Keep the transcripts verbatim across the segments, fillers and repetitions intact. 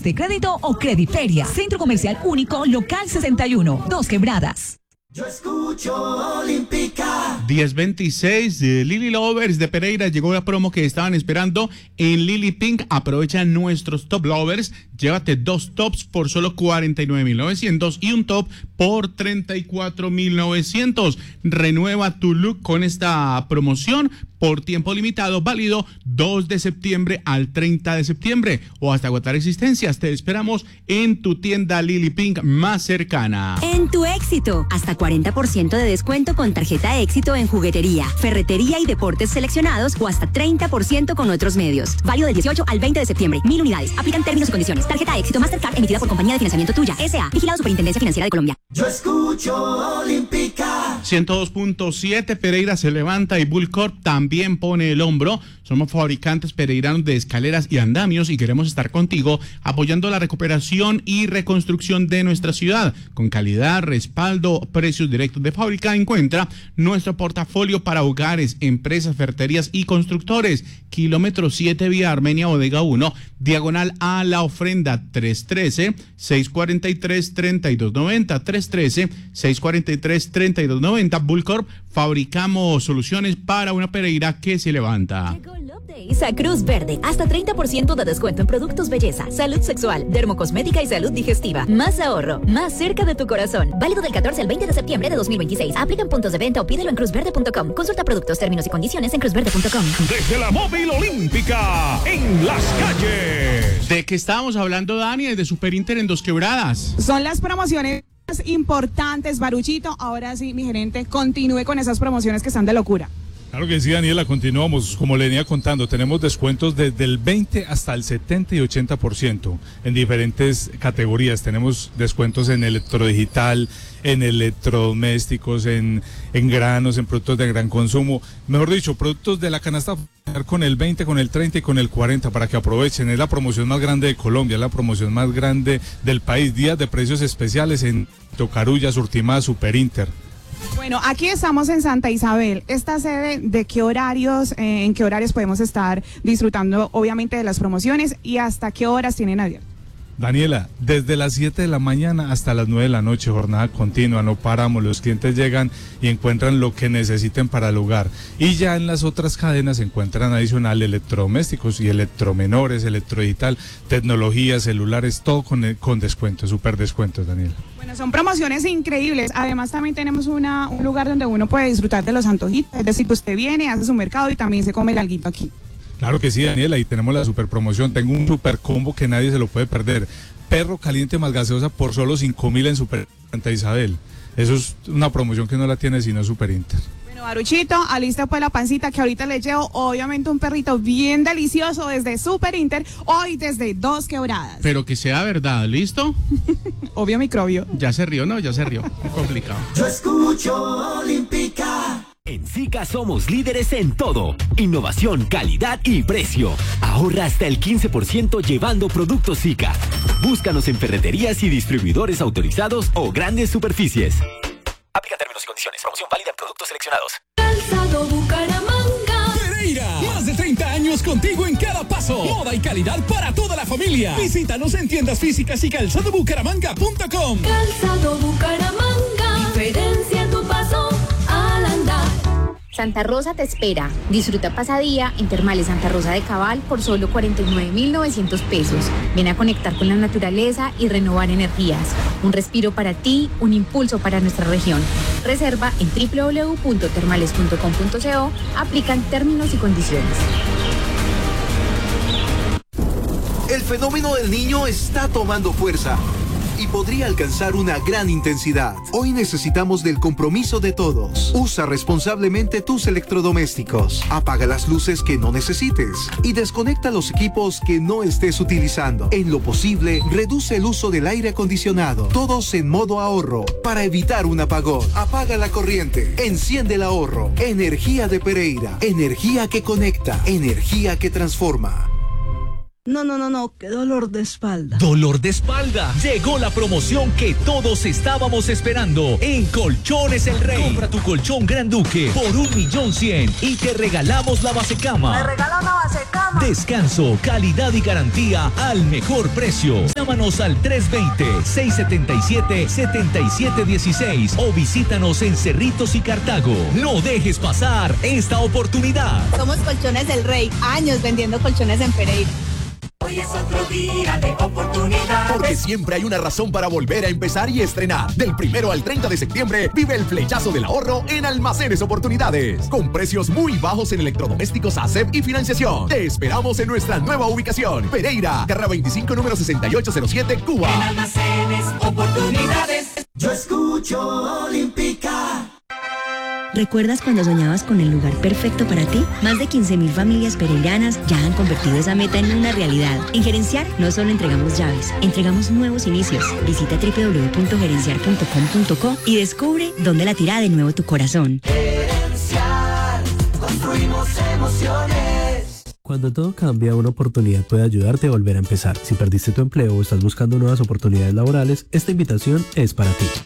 de crédito o Crediferia. Centro Comercial Único, local sesenta y uno, Dos Quebradas. Yo escucho Olímpica. diez veintiséis de Lily Lovers de Pereira. Llegó la promo que estaban esperando en Lily Pink. Aprovecha nuestros top lovers. Llévate dos tops por solo cuarenta y nueve mil novecientos y un top por treinta y cuatro mil novecientos. Renueva tu look con esta promoción por tiempo limitado, válido dos de septiembre al treinta de septiembre o hasta agotar existencias. Te esperamos en tu tienda Lily Pink más cercana. En tu éxito, hasta cuarenta por ciento de descuento con tarjeta éxito en juguetería, ferretería y deportes seleccionados o hasta treinta por ciento con otros medios. Válido del dieciocho al veinte de septiembre. Mil unidades. Aplican términos y condiciones. Tarjeta éxito Mastercard emitida por compañía de financiamiento tuya. S A. Vigilado Superintendencia Financiera de Colombia. Yo escucho Olímpica. ciento dos punto siete. Pereira se levanta y Bullcorp también pone el hombro. Somos fabricantes pereiranos de escaleras y andamios y queremos estar contigo apoyando la recuperación y reconstrucción de nuestra ciudad. Con calidad, respaldo, precios directos de fábrica, encuentra nuestro portafolio para hogares, empresas, ferreterías y constructores. Kilómetro siete, vía Armenia, bodega uno, diagonal a la ofrenda. Tres uno tres, seis cuatro tres, tres dos nueve cero. tres uno tres, seis cuatro tres, tres dos nueve cero. Bullcorp, fabricamos soluciones para una Pereira que se levanta. Love Days a Cruz Verde. Hasta treinta por ciento de descuento en productos belleza, salud sexual, dermocosmética y salud digestiva. Más ahorro, más cerca de tu corazón. Válido del catorce al veinte de septiembre de dos mil veintiséis. Aplican puntos de venta o pídelo en cruz verde punto com. Consulta productos, términos y condiciones en cruz verde punto com. Desde la móvil olímpica, en las calles. ¿De qué estábamos hablando, Dani? De Super Inter en Dos Quebradas. Son las promociones importantes, Baruchito. Ahora sí, mi gerente, continúe con esas promociones que están de locura. Claro que sí, Daniela, continuamos. Como le venía contando, tenemos descuentos desde el veinte hasta el setenta y ochenta por ciento en diferentes categorías. Tenemos descuentos en electrodigital, en electrodomésticos, en, en granos, en productos de gran consumo. Mejor dicho, productos de la canasta con el veinte, con el treinta y con el cuarenta para que aprovechen. Es la promoción más grande de Colombia, es la promoción más grande del país. Días de precios especiales en Tocarulla, Surtimá, Super Inter. Bueno, aquí estamos en Santa Isabel. ¿Esta sede de qué horarios, eh, en qué horarios podemos estar disfrutando obviamente de las promociones y hasta qué horas tienen abierto? Daniela, desde las siete de la mañana hasta las nueve de la noche, jornada continua, no paramos, los clientes llegan y encuentran lo que necesiten para el hogar. Y ya en las otras cadenas se encuentran adicional electrodomésticos y electromenores, electrodigital, tecnologías, celulares, todo con, con descuentos, súper descuentos, Daniela. Bueno, son promociones increíbles. Además también tenemos una, un lugar donde uno puede disfrutar de los antojitos, es decir, que usted viene, hace su mercado y también se come el alguito aquí. Claro que sí, Daniela, y tenemos la super promoción. Tengo un super combo que nadie se lo puede perder. Perro caliente más gaseosa por solo cinco mil en Super Santa Isabel. Eso es una promoción que no la tiene sino Super Inter. Bueno, Baruchito, alista pues la pancita que ahorita le llevo, obviamente un perrito bien delicioso desde Super Inter, hoy desde Dos Quebradas. Pero que sea verdad, ¿listo? Obvio microbio. Ya se rió, ¿no? Ya se rió. Muy complicado. Yo escucho Olímpica. En Sica somos líderes en todo. Innovación, calidad y precio. Ahorra hasta el quince por ciento llevando productos Sica. Búscanos en ferreterías y distribuidores autorizados o grandes superficies. Aplica términos y condiciones. Promoción válida en productos seleccionados. Calzado Bucaramanga. Pereira, más de treinta años contigo en cada paso. Moda y calidad para toda la familia. Visítanos en tiendas físicas y calzado bucaramanga punto com. Calzado Bucaramanga. Diferencia tu paso al andar. Santa Rosa te espera. Disfruta pasadía en Termales Santa Rosa de Cabal por solo cuarenta y nueve mil novecientos pesos. Ven a conectar con la naturaleza y renovar energías. Un respiro para ti, un impulso para nuestra región. Reserva en doble u doble u doble u punto termales punto com punto co. Aplican términos y condiciones. El fenómeno del niño está tomando fuerza y podría alcanzar una gran intensidad. Hoy necesitamos del compromiso de todos. Usa responsablemente tus electrodomésticos. Apaga las luces que no necesites y desconecta los equipos que no estés utilizando. En lo posible, reduce el uso del aire acondicionado. Todos en modo ahorro para evitar un apagón. Apaga la corriente. Enciende el ahorro. Energía de Pereira. Energía que conecta. Energía que transforma. No, no, no, no, qué dolor de espalda. ¿Dolor de espalda? Llegó la promoción que todos estábamos esperando en Colchones El Rey. Compra tu colchón Gran Duque por un millón cien y te regalamos la basecama. ¿Me regala una basecama? Descanso, calidad y garantía al mejor precio. Llámanos al tres veinte, seiscientos setenta y siete, setenta y siete dieciséis o visítanos en Cerritos y Cartago. No dejes pasar esta oportunidad. Somos Colchones El Rey, años vendiendo colchones en Pereira. Hoy es otro día de oportunidades. Porque siempre hay una razón para volver a empezar y estrenar. Del primero al treinta de septiembre, vive el flechazo del ahorro en Almacenes Oportunidades. Con precios muy bajos en electrodomésticos A S E P y financiación. Te esperamos en nuestra nueva ubicación. Pereira, Carrera veinticinco, número sesenta y ocho cero siete, Cuba. En Almacenes Oportunidades. Yo escucho Olímpica. ¿Recuerdas cuando soñabas con el lugar perfecto para ti? Más de quince mil familias pereiranas ya han convertido esa meta en una realidad. En Gerenciar no solo entregamos llaves, entregamos nuevos inicios. Visita doble u doble u doble u punto gerenciar punto com punto co y descubre dónde latirá de nuevo tu corazón. Gerenciar, construimos emociones. Cuando todo cambia, una oportunidad puede ayudarte a volver a empezar. Si perdiste tu empleo o estás buscando nuevas oportunidades laborales, esta invitación es para ti.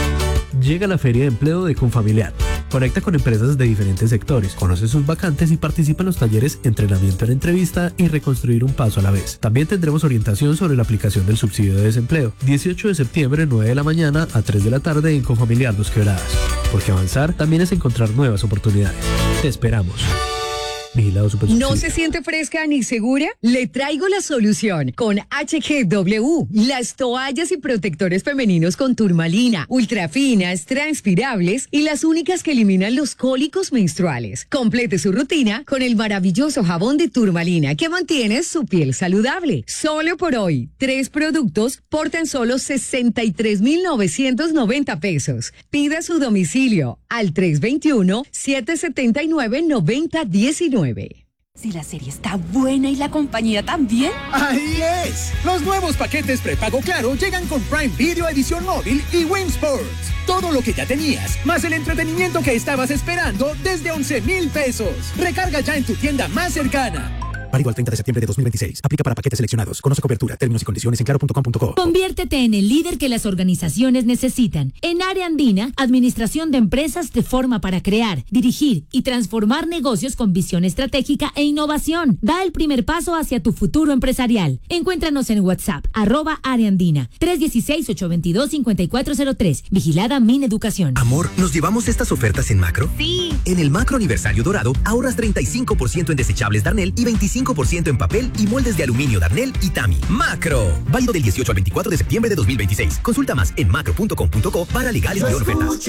Llega la Feria de Empleo de Confamiliar. Conecta con empresas de diferentes sectores, conoce sus vacantes y participa en los talleres Entrenamiento en Entrevista y Reconstruir un Paso a la Vez. También tendremos orientación sobre la aplicación del subsidio de desempleo. dieciocho de septiembre, nueve de la mañana a tres de la tarde en Confamiliar Dos Quebradas. Porque avanzar también es encontrar nuevas oportunidades. Te esperamos. Vigilado Supersubsidio. ¿No se siente fresca ni segura? Le traigo la solución con H G W. Las toallas y protectores femeninos con turmalina, ultrafinas, transpirables y las únicas que eliminan los cólicos menstruales. Complete su rutina con el maravilloso jabón de turmalina que mantiene su piel saludable. Solo por hoy, tres productos por tan solo sesenta y tres mil novecientos noventa pesos. Pida su domicilio al tres veintiuno, setecientos setenta y nueve, noventa diecinueve. Si la serie está buena y la compañía también. ¡Ahí es! Los nuevos paquetes prepago Claro llegan con Prime Video Edición Móvil y Win Sports. Todo lo que ya tenías, más el entretenimiento que estabas esperando desde once mil pesos. Recarga ya en tu tienda más cercana. Válido al treinta de septiembre de dos mil veintiséis. Aplica para paquetes seleccionados. Conoce cobertura, términos y condiciones en claro punto com punto co. Conviértete en el líder que las organizaciones necesitan. En Área Andina, Administración de Empresas te forma para crear, dirigir y transformar negocios con visión estratégica e innovación. Da el primer paso hacia tu futuro empresarial. Encuéntranos en WhatsApp, arroba Área Andina, tres uno seis, ocho dos dos, cinco cuatro cero tres. Vigilada Mineducación. Amor, ¿nos llevamos estas ofertas en Macro? Sí. En el Macro Aniversario Dorado, ahorras treinta y cinco por ciento en desechables Darnell y veinticinco por ciento en papel y moldes de aluminio Darnell y Tami. Macro. Válido del dieciocho al veinticuatro de septiembre de dos mil veintiséis. Consulta más en macro punto com punto co para legales y ofertas.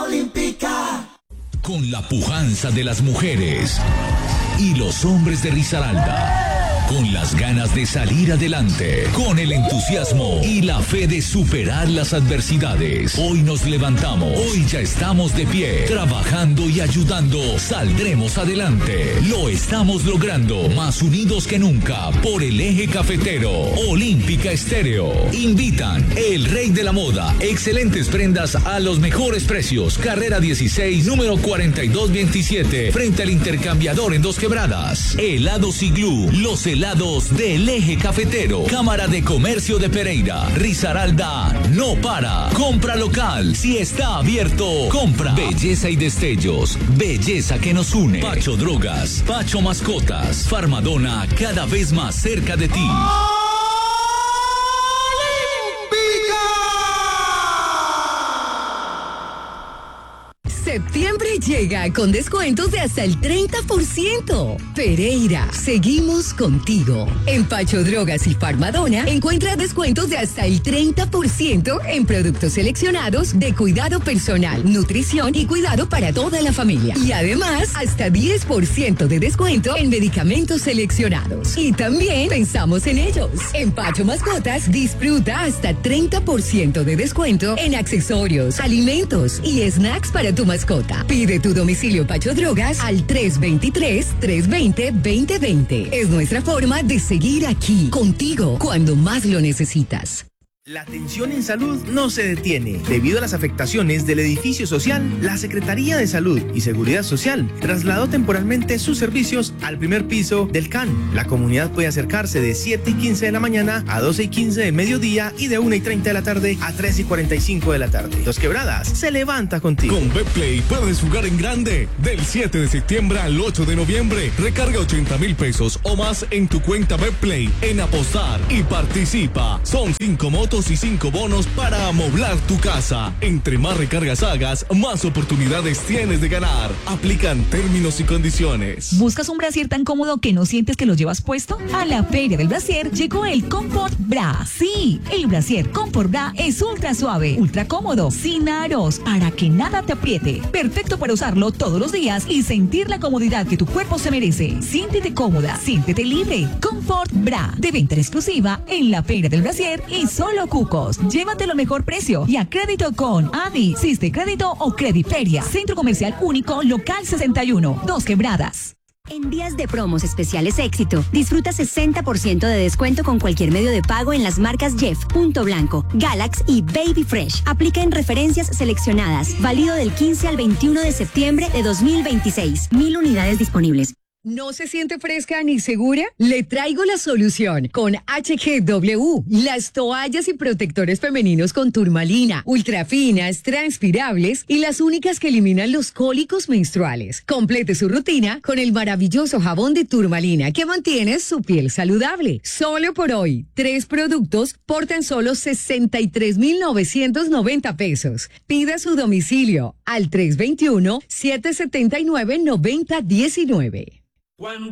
Olímpica. Con la pujanza de las mujeres y los hombres de Risaralda. Con las ganas de salir adelante, con el entusiasmo y la fe de superar las adversidades. Hoy nos levantamos, hoy ya estamos de pie, trabajando y ayudando. Saldremos adelante. Lo estamos logrando, más unidos que nunca, por el eje cafetero. Olímpica Estéreo. Invitan El Rey de la Moda. Excelentes prendas a los mejores precios. Carrera dieciséis, número cuarenta y dos veintisiete, frente al intercambiador en Dos Quebradas. Helados Iglú. Los helados del eje cafetero. Cámara de Comercio de Pereira. Risaralda no para. Compra local. Si está abierto, compra. Belleza y destellos. Belleza que nos une. Pacho Drogas. Pacho Mascotas. Farmadona cada vez más cerca de ti. Septiembre llega con descuentos de hasta el treinta por ciento. Pereira, seguimos contigo. En Pacho Drogas y Farmadona encuentra descuentos de hasta el treinta por ciento en productos seleccionados de cuidado personal, nutrición y cuidado para toda la familia. Y además, hasta diez por ciento de descuento en medicamentos seleccionados. Y también pensamos en ellos. En Pacho Mascotas, disfruta hasta treinta por ciento de descuento en accesorios, alimentos y snacks para tu mascota. Pide tu domicilio Pacho Drogas al tres veintitrés, trescientos veinte, veinte veinte. Es nuestra forma de seguir aquí, contigo, cuando más lo necesitas. La atención en salud no se detiene. Debido a las afectaciones del edificio social, la Secretaría de Salud y Seguridad Social trasladó temporalmente sus servicios al primer piso del C A N. La comunidad puede acercarse de siete y quince de la mañana a doce y quince del mediodía y de una y treinta de la tarde a tres y cuarenta y cinco de la tarde. Dos Quebradas se levanta contigo. Con Betplay puedes jugar en grande. Del siete de septiembre al ocho de noviembre, recarga ochenta mil pesos o más en tu cuenta Betplay en Apostar y participa. Son cinco motos y cinco bonos para amoblar tu casa. Entre más recargas hagas, más oportunidades tienes de ganar. Aplican términos y condiciones. ¿Buscas un brasier tan cómodo que no sientes que lo llevas puesto? A la Feria del Brasier llegó el Comfort Bra. Sí, el brasier Comfort Bra es ultra suave, ultra cómodo, sin aros, para que nada te apriete. Perfecto para usarlo todos los días y sentir la comodidad que tu cuerpo se merece. Siéntete cómoda, siéntete libre. Comfort Bra, de venta exclusiva en la Feria del Brasier y solo Cucos. Llévatelo al mejor precio y a crédito con Adi, Siste Crédito o Crediferia. Centro Comercial Único, Local sesenta y uno, Dos Quebradas. En días de promos especiales Éxito, disfruta sesenta por ciento de descuento con cualquier medio de pago en las marcas Jeff, Punto Blanco, Galax y Baby Fresh. Aplica en referencias seleccionadas. Válido del quince al veintiuno de septiembre de dos mil veintiséis. Mil unidades disponibles. ¿No se siente fresca ni segura? Le traigo la solución con H G W, las toallas y protectores femeninos con turmalina, ultrafinas, transpirables y las únicas que eliminan los cólicos menstruales. Complete su rutina con el maravilloso jabón de turmalina que mantiene su piel saludable. Solo por hoy, tres productos por tan solo sesenta y tres mil novecientos noventa pesos. Pida su domicilio al tres dos uno, siete siete nueve, nueve cero uno nueve.